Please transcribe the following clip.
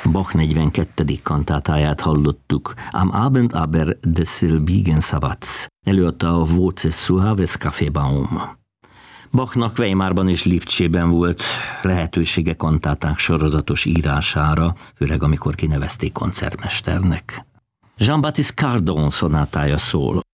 Bach 42. kantátáját hallottuk, Am Abend aber des selbigen Sabbats, előadta a Voces Suaves Cafébaum. Bachnak Weimarban és Lipcsében volt lehetősége kantáták sorozatos írására, főleg amikor kinevezték koncertmesternek. Jean-Baptiste Cardon szonátája szól,